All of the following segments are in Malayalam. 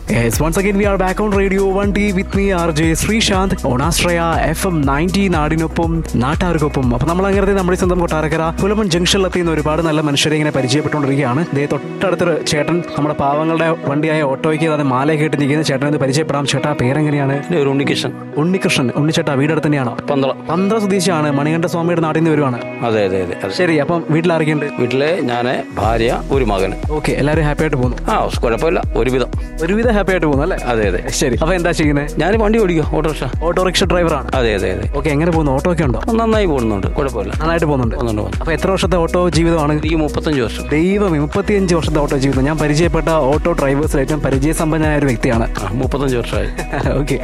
Yes, once again we are back on Radio 1D with me RJ Sreesanth on Astraya FM 90 നാടിനൊപ്പം നാട്ടാർക്കൊപ്പം. അപ്പോൾ നമ്മൾ അങ്ങനെ നമ്മുടെ സ്വന്തം കൊട്ടാരക്കര പുലമൺ ജംഗ്ഷനിലെത്തിയുന്ന ഒരുപാട് നല്ല മനുഷ്യരെ ഇങ്ങനെ പരിചയപ്പെട്ടുകൊണ്ടിരിക്കുകയാണ്. ദേ തൊട്ടടുത്തൊരു ചേട്ടൻ നമ്മുടെ പാവങ്ങളുടെ വണ്ടിയായ ഓട്ടോയ്ക്ക് അത് മാലയൊക്കെ ഇട്ട് നിൽക്കുന്ന ചേട്ടനെ പരിചയപ്പെടാം. ചേട്ടാ പേരെങ്ങനെയാണ്? ഉണ്ണികൃഷ്ണൻ. ഉണ്ണിച്ചേട്ടാ വീട് അടുത്ത് തന്നെയാണോ? പന്തളം സ്വദേശിയാണ്. മണികണ്ഠ സ്വാമിയുടെ നാട്ടിൽ നിന്ന് വരുവാണ്. അതെ. ശരി, അപ്പം വീട്ടിലാരൊക്കെയുണ്ട്? വീട്ടിലെ ഞാന്, ഭാര്യ, ഒരു മകൻ. ഓക്കെ, എല്ലാവരും ഹാപ്പി ആയിട്ട് പോകുന്നു? കുഴപ്പമില്ല, ഒരുവിധം ഹാപ്പി ആയിട്ട് പോകുന്നു അല്ലേ? അതെ. ശരി, അപ്പൊ എന്താ ചെയ്യുന്നത്? ഞാൻ വണ്ടി ഓടിക്കും, ഓട്ടോറിക്ഷ ഡ്രൈവറാണ്. അതെ. ഓക്കെ, എങ്ങനെ പോകുന്നു? ഓട്ടോ ഒക്കെ ഉണ്ടോ? നന്നായി പോകുന്നുണ്ട്, കുഴപ്പമില്ല, നന്നായിട്ട് പോകുന്നുണ്ട്. അപ്പൊ എത്ര വർഷത്തെ ഓട്ടോ ജീവിതമാണ്? എനിക്ക് 35 വർഷം. ദൈവമേ, 35 വർഷത്തെ ഓട്ടോ ജീവിതം. ഞാൻ പരിചയപ്പെട്ട ഓട്ടോ ഡ്രൈവേഴ്സിൽ ഏറ്റവും പരിചയസമ്പന്നനായ ഒരു വ്യക്തിയാണ്. 35 വർഷമായി. ഓക്കെ,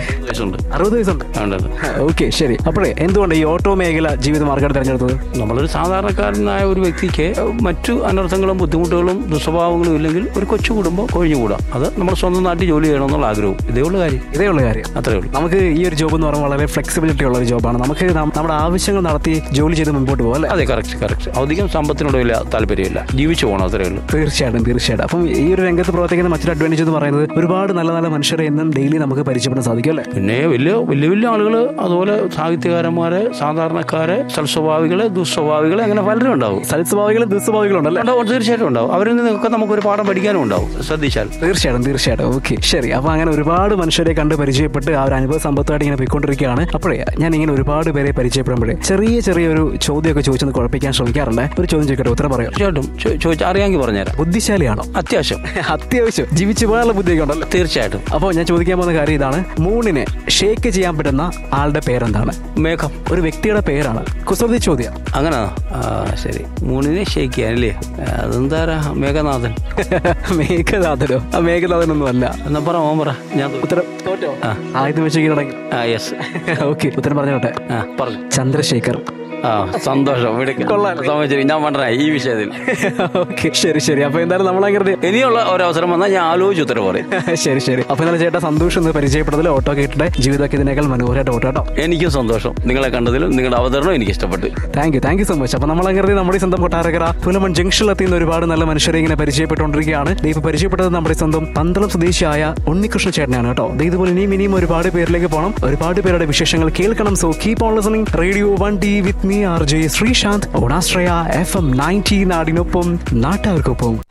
60 വയസ്സുണ്ട്. ഓക്കെ, ശരി. അപ്പോഴേ എന്തുകൊണ്ട് ഈ ഓട്ടോ മേഖല ജീവിത മാർഗ്ഗം തിരഞ്ഞെടുത്തത്? നമ്മളൊരു സാധാരണക്കാരനായ ഒരു വ്യക്തിക്ക് മറ്റു അനർത്ഥങ്ങളും ബുദ്ധിമുട്ടുകളും ദുസ്വഭാവങ്ങളും ഇല്ലെങ്കിൽ ഒരു കൊച്ചു കുടുംബം കൊഴിഞ്ഞുകൂടാ. അത് നമ്മൾ സ്വന്തം നാട്ടിൽ ജോലി ചെയ്യണമെന്നുള്ള ആഗ്രഹവും ഇതേ ഉള്ള കാര്യം. അത്രേ ഉള്ളൂ. നമുക്ക് ഈ ഒരു ജോബ് എന്ന് പറയുമ്പോൾ വളരെ ഫ്ലെക്സിബിലിറ്റി ഉള്ള ഒരു ജോബാണ്. നമുക്ക് നമ്മുടെ ആവശ്യങ്ങൾ നടത്തി ജോലി ചെയ്ത് മുമ്പോട്ട് പോകാം അല്ലേ? അതെ, കറക്റ്റ്. അധികം സമ്പത്തിനോട് വലിയ താല്പര്യമില്ല, ജീവിച്ചു പോകണം, അത്രേ ഉള്ളൂ. തീർച്ചയായിട്ടും. അപ്പം ഈ ഒരു രംഗത്ത് പ്രവർത്തിക്കുന്ന മറ്റൊരു അഡ്വാൻറ്റേജ് എന്ന് പറയുന്നത് ഒരുപാട് നല്ല നല്ല മനുഷ്യരെ എന്നും ഡെയിലി നമുക്ക് പരിചയപ്പെടാൻ സാധിക്കും അല്ലേ? പിന്നെ വലിയ ആളുകൾ, അതുപോലെ സാഹിത്യകാരന്മാരെ, സാധാരണക്കാരെ, സൽസ്വഭാവികളെ, ദുസ്വഭാവികളെ, അങ്ങനെ പലരും ഉണ്ടാവും. സൽസ്വഭാവികളും ദുസ്വഭാവികളും ഉണ്ടല്ലോ? തീർച്ചയായിട്ടും ഉണ്ടാവും. അവരിൽ നിന്നൊക്കെ നമുക്ക് ഒരു പാഠം പഠിക്കാനും ഉണ്ടാവും, ശ്രദ്ധിച്ചാൽ. തീർച്ചയായിട്ടും. ഓക്കെ, ശരി. അപ്പൊ അങ്ങനെ ഒരുപാട് മനുഷ്യരെ കണ്ട് പരിചയപ്പെട്ട് ആ ഒരു അനുഭവ സമ്പത്തായിട്ട് ഇങ്ങനെ പോയിക്കൊണ്ടിരിക്കുകയാണ്. അപ്പോഴേ ഞാൻ ഇങ്ങനെ ഒരുപാട് പേരെ പരിചയപ്പെടുമ്പോഴേ ചെറിയൊരു ചോദ്യമൊക്കെ ചോദിച്ചൊന്ന് കുഴപ്പിക്കാൻ ശ്രമിക്കാറുണ്ട്. ഒരു ചോദ്യം ചോദിക്കട്ടെ, ഉത്തരം പറയാം? ചോദിച്ചാൽ അറിയാമെങ്കിൽ പറഞ്ഞുതരാം. ബുദ്ധിശാലിയാണോ? അത്യാവശ്യം ജീവിച്ചു പോകാനുള്ള ബുദ്ധിയൊക്കെ ഉണ്ടല്ലോ? തീർച്ചയായിട്ടും. അപ്പോൾ ഞാൻ ചോദിക്കാൻ പോകുന്ന കാര്യം ഇതാണ്: മൂണിനെ ഷേക്ക് ചെയ്യാൻ പറ്റുന്ന ആളുടെ പേരെന്താണ്? മേഘം. ഒരു വ്യക്തിയുടെ പേരാണ്. കുസൃതി ചോദ്യം. അങ്ങനെ? ശരി. മൂണിനെ ഷേക്ക് ചെയ്യാനല്ലേ? അതെന്താ? മേഘനാഥൻ. മേഘനാഥനോ? മേഘനാഥനൊന്നും അല്ല. എന്നാ പറ. ഞാൻ ഉത്തരം തോറ്റോ? ആദ്യം വെച്ച് കീഴടങ്ങി. യെസ്. ഓക്കെ, ഉത്തരം പറഞ്ഞോട്ടെ. പറഞ്ഞു. ചന്ദ്രശേഖർ. സന്തോഷം. ഞാൻ പണ്ടനായി ഈ വിഷയത്തിൽ. ഓക്കെ, ശരി. അപ്പൊ എന്തായാലും നമ്മളങ്ങനെ ഇനിയുള്ള ഒരവസരം വന്നാൽ ഞാൻ ആലോചിച്ച് ഉത്തരം പറയും. ശരി. അപ്പൊ എന്നാലും ചേട്ടാ സന്തോഷം എന്ന് പരിചയപ്പെട്ടതിൽ. ഓട്ടോ കേട്ടിട്ട് ജീവിതമൊക്കെ ഇതിനേക്കാൾ മനോഹരമായിട്ട് ഓട്ടോ. എനിക്കും സന്തോഷം, നിങ്ങളെ കണ്ടതിലും നിങ്ങളുടെ അവതരണം എനിക്ക് ഇഷ്ടപ്പെട്ടു. Thank you so much. അപ്പൊ നമ്മളങ്ങനെ നമ്മുടെ സ്വന്തം കൊട്ടാരക്കര പുലമൺ ജംഗ്ഷനിലെത്തിയുന്ന ഒരുപാട് നല്ല മനുഷ്യരെ ഇങ്ങനെ പരിചയപ്പെട്ടുകൊണ്ടിരിക്കുകയാണ്. ഇപ്പൊ പരിചയപ്പെട്ടത് നമ്മുടെ സ്വന്തം പന്തളം സ്വദേശിയായ ഉണ്ണികൃഷ്ണ ചേട്ടനാണ് കേട്ടോ. ഇതുപോലെ ഇനിയും ഒരുപാട് പേരിലേക്ക് പോകണം, ഒരുപാട് പേരുടെ വിശേഷങ്ങൾ കേൾക്കണം. So keep on listening radio 1D with me RJ Sreesanth on Astraya FM 90 നാടിനൊപ്പം നാട്ടാർക്കൊപ്പം.